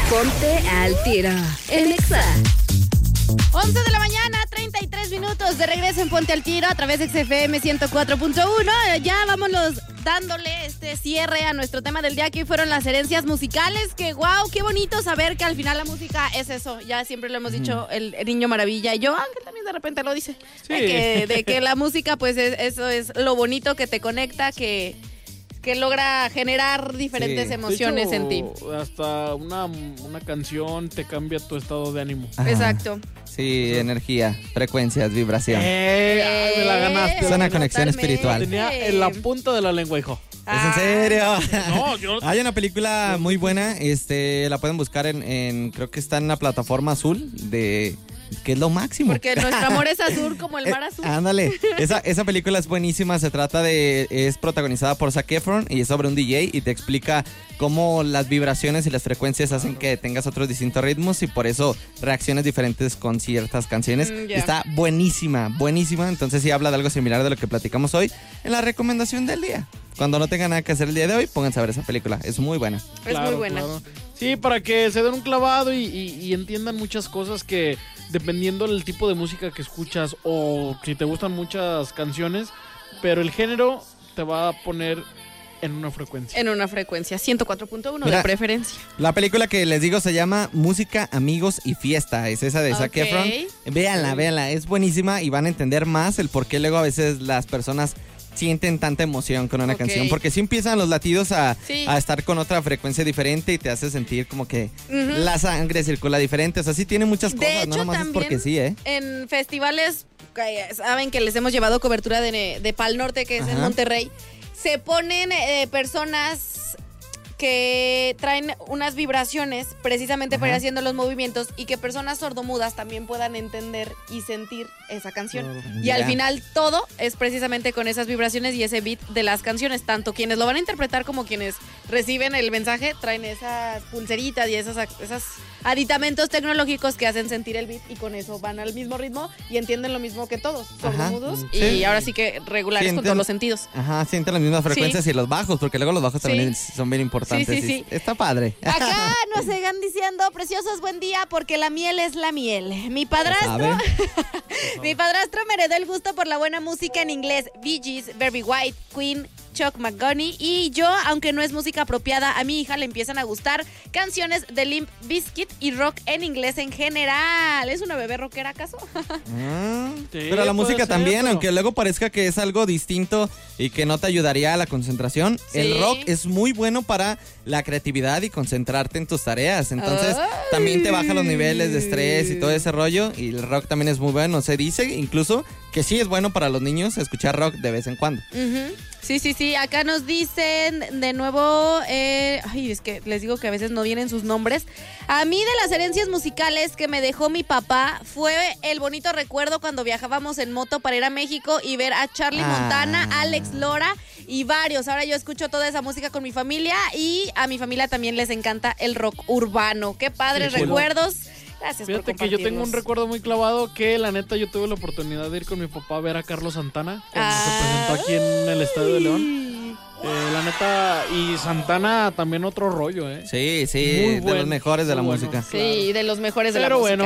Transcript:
Ponte al tiro en Exa. 11 de la mañana, 33 minutos de regreso en Ponte al Tiro a través de XFM 104.1. Ya vámonos dándole este cierre a nuestro tema del día, que hoy fueron las herencias musicales. Que wow, qué bonito saber que al final la música es eso. Ya siempre lo hemos dicho el niño maravilla y yo, aunque también de repente lo dice. Sí. De que la música, pues eso es lo bonito que te conecta, que logra generar diferentes emociones de hecho, en ti. Hasta una canción te cambia tu estado de ánimo. Ajá. Exacto. Sí, energía, frecuencias, vibración. Ay, me la ganaste. Es una conexión Totalmente. espiritual. Tenía en la punta de la lengua, hijo. ¿Es en serio? No, yo... Hay una película muy buena, la pueden buscar en creo que está en la plataforma azul de que es lo máximo. Porque nuestro amor es azul como el mar azul. Ándale, esa película es buenísima, es protagonizada por Zac Efron y es sobre un DJ y te explica cómo las vibraciones y las frecuencias hacen que tengas otros distintos ritmos y por eso reacciones diferentes con ciertas canciones. Ya. Está buenísima, entonces sí habla de algo similar de lo que platicamos hoy en la recomendación del día. Cuando no tengan nada que hacer el día de hoy, pónganse a ver esa película, es muy buena. Es muy buena. Claro. Sí, para que se den un clavado y entiendan muchas cosas que dependiendo del tipo de música que escuchas o si te gustan muchas canciones, pero el género te va a poner en una frecuencia. En una frecuencia, 104.1 Mira, de preferencia. La película que les digo se llama Música, Amigos y Fiesta. Es esa de Zac Ok. Efron. Véanla. Es buenísima y van a entender más el por qué luego a veces las personas sienten tanta emoción con una Ok. canción. Porque sí empiezan los latidos a Sí. estar con otra frecuencia diferente y te hace sentir como que Ujú. la sangre circula diferente. O sea, sí tiene muchas De cosas. hecho, No nomás es también porque sí, ¿eh? en festivales, saben que les hemos llevado cobertura de Pal Norte, que es en Ajá. Monterrey, se ponen personas que traen unas vibraciones precisamente para ir Ajá. haciendo los movimientos y que personas sordomudas también puedan entender y sentir esa canción. Claro. Y al Ya. final todo es precisamente con esas vibraciones y ese beat de las canciones. Tanto quienes lo van a interpretar como quienes reciben el mensaje traen esas pulseritas y esos aditamentos tecnológicos que hacen sentir el beat y con eso van al mismo ritmo y entienden lo mismo que todos, Ajá. sordomudos Sí. y ahora sí que regulares con Sienten- todos los sentidos. Ajá, sienten las mismas frecuencias y los bajos, porque luego los bajos Sí. también son bien importantes. Sí. Está padre. Acá nos sigan diciendo, preciosos, buen día, porque la miel es la miel. Mi padrastro, ¿Sabe? mi padrastro me heredó el gusto por la buena música en inglés. Bee Gees, Barry White, Queen, Chuck McGoney. Y yo, aunque no es música apropiada, a mi hija le empiezan a gustar canciones de Limp Bizkit y rock en inglés en general. ¿Es una bebé rockera acaso? Sí, Pero la puede música ser, también, pero- aunque luego parezca que es algo distinto y que no te ayudaría a la concentración, Sí. el rock es muy bueno para la creatividad y concentrarte en tus tareas. Entonces, Ay. también te baja los niveles de estrés y todo ese rollo. Y el rock también es muy bueno. Se dice incluso que sí es bueno para los niños escuchar rock de vez en cuando. Ujú. Sí. Acá nos dicen de nuevo, ay, es que les digo que a veces no vienen sus nombres. A mí de las herencias musicales que me dejó mi papá fue el bonito recuerdo cuando viajábamos en moto para ir a México y ver a Charlie Montana, Alex Lora y varios. Ahora yo escucho toda esa música con mi familia y a mi familia también les encanta el rock urbano. Qué padres Qué chulo. recuerdos. Gracias Fíjate por que yo tengo un compartirnos. recuerdo muy clavado que la neta yo tuve la oportunidad de ir con mi papá a ver a Carlos Santana cuando se presentó aquí en el Estadio de León. La neta, y Santana también otro rollo, ¿eh? Sí, Muy de bueno, los mejores de la muy bueno. música. Sí, de los mejores de la Pero música. bueno,